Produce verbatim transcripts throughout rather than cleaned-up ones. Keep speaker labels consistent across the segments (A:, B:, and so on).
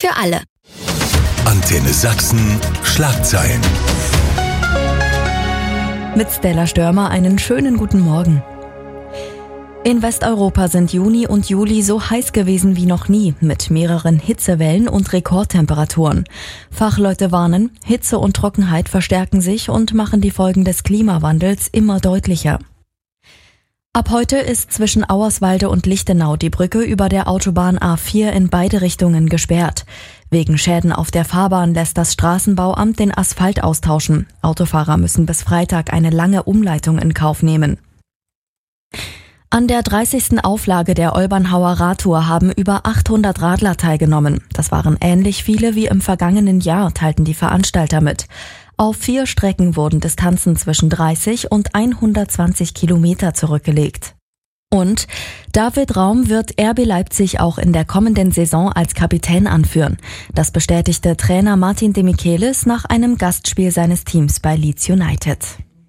A: für alle.
B: Antenne Sachsen Schlagzeilen.
C: Mit Stella Störmer einen schönen guten Morgen. In Westeuropa sind Juni und Juli so heiß gewesen wie noch nie, mit mehreren Hitzewellen und Rekordtemperaturen. Fachleute warnen, Hitze und Trockenheit verstärken sich und machen die Folgen des Klimawandels immer deutlicher. Ab heute ist zwischen Auerswalde und Lichtenau die Brücke über der Autobahn A vier in beide Richtungen gesperrt. Wegen Schäden auf der Fahrbahn lässt das Straßenbauamt den Asphalt austauschen. Autofahrer müssen bis Freitag eine lange Umleitung in Kauf nehmen. An der dreißigsten Auflage der Olbernhauer Radtour haben über achthundert Radler teilgenommen. Das waren ähnlich viele wie im vergangenen Jahr, teilten die Veranstalter mit. Auf vier Strecken wurden Distanzen zwischen dreißig und hundertzwanzig Kilometer zurückgelegt. Und David Raum wird R B Leipzig auch in der kommenden Saison als Kapitän anführen. Das bestätigte Trainer Martin de Michelis nach einem Gastspiel seines Teams bei Leeds United.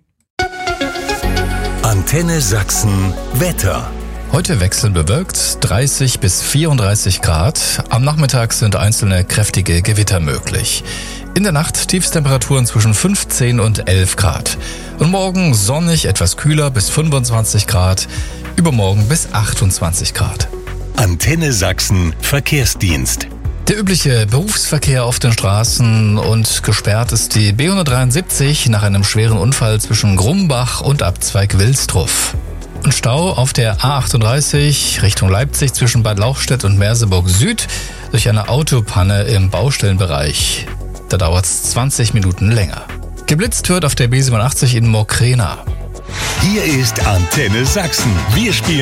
B: Antenne Sachsen Wetter.
D: Heute wechselnd bewölkt, dreißig bis vierunddreißig Grad. Am Nachmittag sind einzelne kräftige Gewitter möglich. In der Nacht Tiefstemperaturen zwischen fünfzehn und elf Grad. Und morgen sonnig, etwas kühler bis fünfundzwanzig Grad. Übermorgen bis achtundzwanzig Grad.
B: Antenne Sachsen Verkehrsdienst.
D: Der übliche Berufsverkehr auf den Straßen und gesperrt ist die B hundertdreiundsiebzig nach einem schweren Unfall zwischen Grumbach und Abzweig Wilsdruff. Und Stau auf der A achtunddreißig Richtung Leipzig zwischen Bad Lauchstädt und Merseburg Süd durch eine Autopanne im Baustellenbereich. Da dauert es zwanzig Minuten länger. Geblitzt wird auf der B siebenundachtzig in Mokrena.
B: Hier ist Antenne Sachsen. Wir spielen